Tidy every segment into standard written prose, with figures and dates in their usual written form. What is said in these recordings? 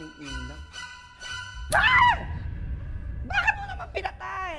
aking ina. Ah! Bakit mo naman pinatay?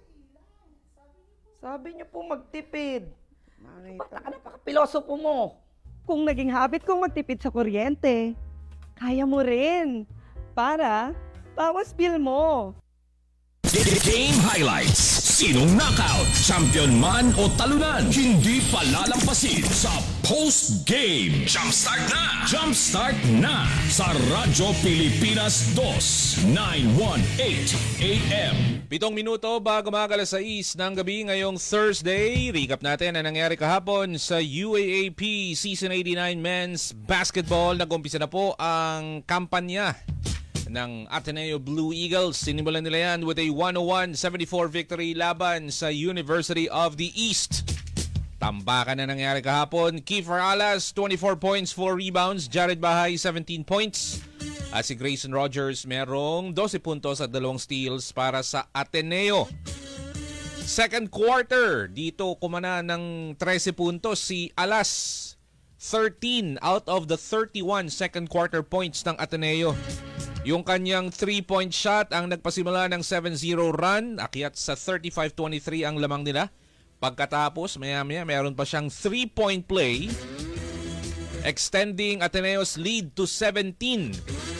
Sabi niyo po magtipid. Ba't napaka-pilosopo mo? Kung naging habit kong magtipid sa kuryente, kaya mo rin. Para bawas bill mo. Game highlights. Sinong knockout, champion man o talunan, hindi palalampasin sa post-game. Jumpstart na! Jumpstart na! Sa Radyo Pilipinas 2, 918 AM. 7 minuto bago mag-alas 6 ng gabi ngayong Thursday. Recap natin ang nangyari kahapon sa UAAP Season 89 Men's Basketball. Nag-umpisa na po ang kampanya ng Ateneo Blue Eagles. Sinimulan nila yan with a 101-74 victory laban sa University of the East. Tambakan na nangyari kahapon. Kiefer Alas, 24 points, 4 rebounds. Jared Bahay, 17 points. At si Grayson Rogers, merong 12 puntos at 2 steals para sa Ateneo. Second quarter, dito kumana ng 13 puntos si Alas. 13 out of the 31 second quarter points ng Ateneo. Yung kanyang 3-point shot ang nagpasimula ng 7-0 run. Akyat sa 35-23 ang lamang nila. Pagkatapos, maya-maya, mayroon pa siyang 3-point play, extending Ateneo's lead to 17.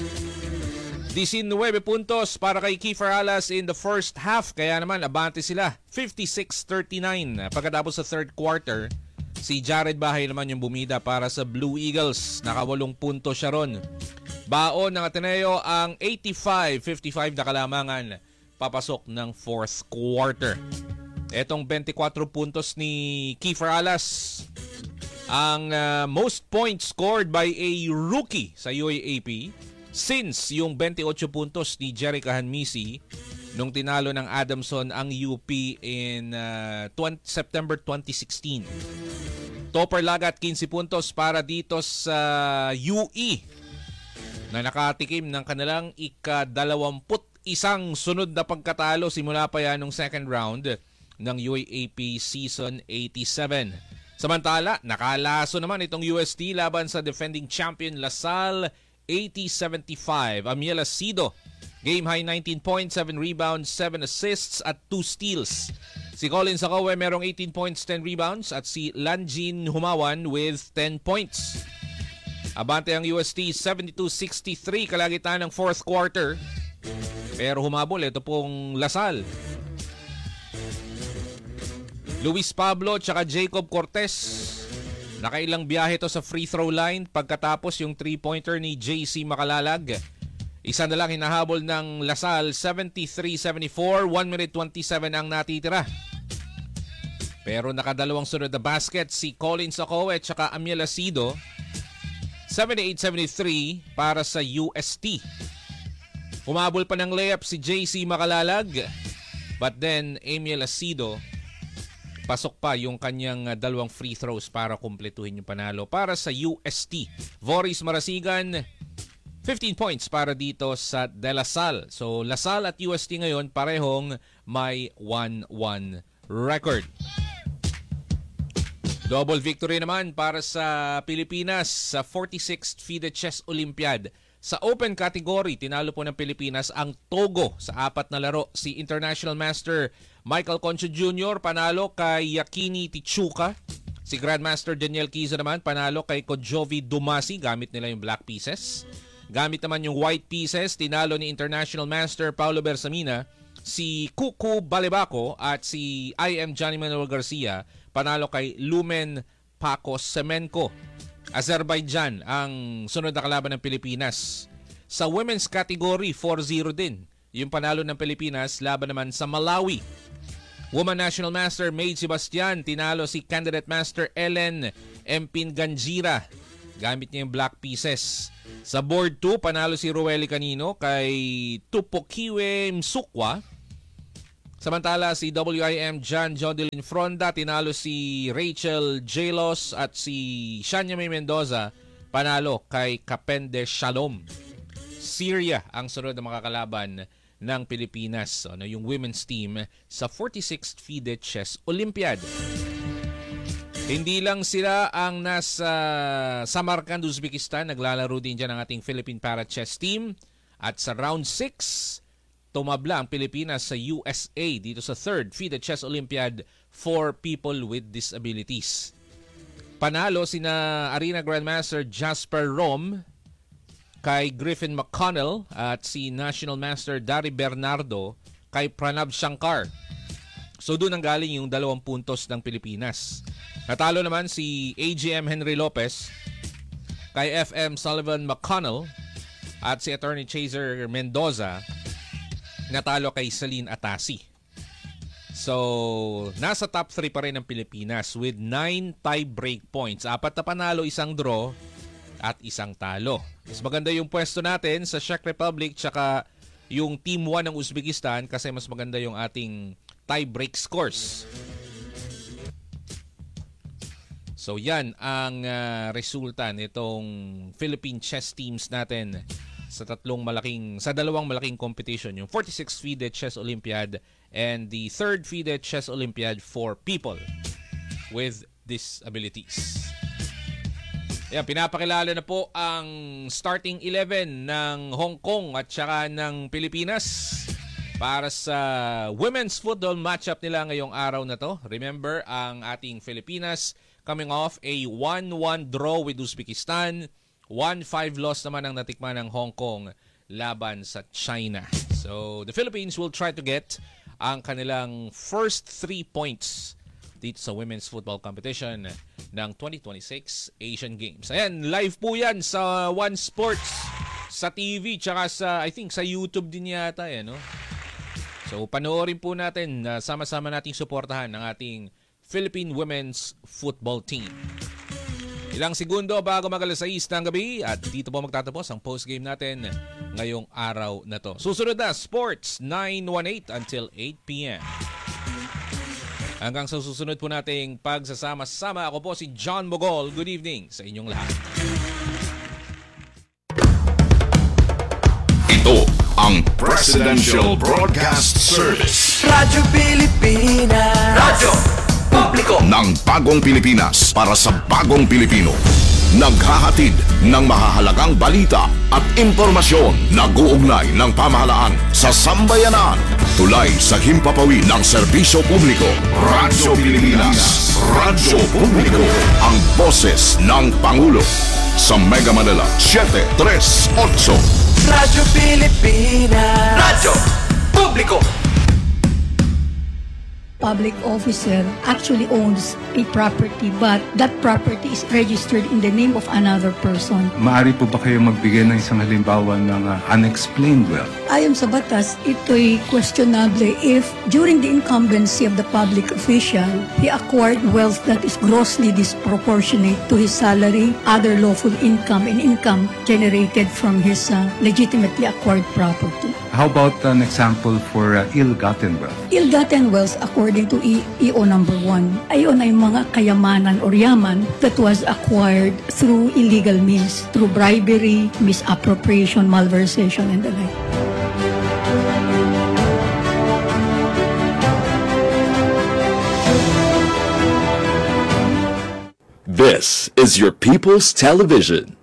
19 puntos para kay Kiefer Alas in the first half. Kaya naman, abante sila. 56-39. Pagkatapos sa third quarter, si Jared Bahay naman yung bumida para sa Blue Eagles. Naka 8 puntos siya ron. Baon ng Ateneo ang 85-55 na kalamangan papasok ng fourth quarter. Etong 24 puntos ni Kiefer Alas, ang most points scored by a rookie sa UAAP since yung 28 puntos ni Jerica Hanmisi nung tinalo ng Adamson ang UP in September 2016. Topper Lagat, 15 puntos para dito sa UE na nakatikim ng kanilang ika-21 sunod na pagkatalo simula pa yan ng second round ng UAAP Season 87. Samantala, nakalaso naman itong UST laban sa defending champion LaSalle 80-75. Amiel Asido, game high 19 points, 7 rebounds, 7 assists at 2 steals. Si Colin Sacowe merong 18 points, 10 rebounds at si Lanjin Humawan with 10 points. Abante ang UST 72-63 kalagitan ng fourth quarter. Pero humabol ito pong LaSalle. Luis Pablo tsaka Jacob Cortez, nakailang biyahe to sa free throw line pagkatapos yung 3-pointer ni JC Makalalag. Isa na lang hinahabol ng LaSalle, 73-74, 1 minute 27 ang natitira. Pero nakadalawang sunod na basket si Colin Sacowe tsaka Amiel Asido. 78-73 para sa UST. Humabol pa ng layup si JC Makalalag. But then, Amiel Asido, pasok pa yung kanyang 2 free throws para kumpletuhin yung panalo para sa UST. Voris Marasigan, 15 points para dito sa De La Salle. So, La Salle at UST ngayon parehong may 1-1 record. Double victory naman para sa Pilipinas sa 46th FIDE Chess Olympiad. Sa open category, tinalo po ng Pilipinas ang Togo sa 4 na laro. Si International Master Michael Concho Jr. panalo kay Yakini Tichuka. Si Grandmaster Daniel Kiza naman panalo kay Kojovi Dumasi. Gamit nila yung black pieces. Gamit naman yung white pieces, tinalo ni International Master Paulo Bersamina si Kuku Balebaco at si IM Johnny Manuel Garcia panalo kay Lumen Paco Semenko. Azerbaijan ang sunod na kalaban ng Pilipinas. Sa women's category, 4-0 din yung panalo ng Pilipinas laban naman sa Malawi. Woman National Master Maid Sebastian tinalo si Candidate Master Ellen Empin Ganjira. Gamit niya yung black pieces. Sa board 2, panalo si Rueli Canino kay Tupokiwe Msukwa. Samantala, si WIM John Jodelin Fronda, tinalo si Rachel Jalos at si Shania May Mendoza, panalo kay Kapende Shalom. Syria ang sunod na makakalaban ng Pilipinas, yung women's team sa 46th FIDE Chess Olympiad. Hindi lang sila ang nasa Samarkand, Uzbekistan. Naglalaro din dyan ang ating Philippine Para Chess Team. At sa round 6, tumabla ang Pilipinas sa USA dito sa 3rd FIDE Chess Olympiad for people with disabilities. Panalo sina Arena Grandmaster Jasper Rom kay Griffin McConnell at si National Master Dari Bernardo kay Pranab Shankar. So doon ang galing yung 2 puntos ng Pilipinas. Natalo naman si AGM Henry Lopez kay FM Sullivan McConnell at si Attorney Chaser Mendoza natalo kay Celine Atasi. So, nasa top 3 pa rin ang Pilipinas with 9 tie-break points. 4 na panalo, 1 draw at 1 talo. Mas maganda yung pwesto natin sa Czech Republic tsaka yung Team 1 ng Uzbekistan kasi mas maganda yung ating tie-break scores. So yan ang resulta nitong Philippine chess teams natin sa dalawang malaking competition, yung 46th FIDE Chess Olympiad and the 3rd FIDE Chess Olympiad for people with disabilities. Ayan, pinapakilala na po ang starting 11 ng Hong Kong at saka ng Pilipinas para sa women's football matchup nila ngayong araw na to. Remember, ang ating Pilipinas coming off a 1-1 draw with Uzbekistan. 1-5 loss naman ang natikman ng Hong Kong laban sa China. So, the Philippines will try to get ang kanilang first 3 points dito sa women's football competition ng 2026 Asian Games. Ayan, live po yan sa One Sports, sa TV, tsaka I think sa YouTube din yata. No? So, panoorin po natin, sama-sama nating suportahan ng ating Philippine Women's Football Team. Ilang segundo bago mag-alas 6 ng gabi at dito po magtatapos ang postgame natin ngayong araw na to. Susunod na, Sports 918 until 8 p.m. Hanggang sa susunod po nating pagsasama-sama, ako po si John Mogol. Good evening sa inyong lahat. Ito ang Presidential Broadcast Service. Radyo Pilipinas. Radyo Publiko Ng bagong Pilipinas para sa bagong Pilipino. Naghahatid ng mahahalagang balita at impormasyon na guugnay ng pamahalaan sa sambayanan. Tulay sa himpapawid ng serbisyo publiko. Radyo Pilipinas. Radyo Publiko. Ang boses ng Pangulo. Sa Mega Manila, 738. Radyo Pilipinas. Radyo Publiko. Public officer actually owns a property, but that property is registered in the name of another person. Maaari po ba kayo magbigay ng isang halimbawa ng unexplained wealth? Ayon sa batas, ito'y questionable if during the incumbency of the public official, he acquired wealth that is grossly disproportionate to his salary, other lawful income, and income generated from his legitimately acquired property. How about an example for ill-gotten wealth? Ill-gotten wealth, according to EO number 1, ayon ay mga kayamanan or yaman that was acquired through illegal means, through bribery, misappropriation, malversation, and the like. This is your People's Television.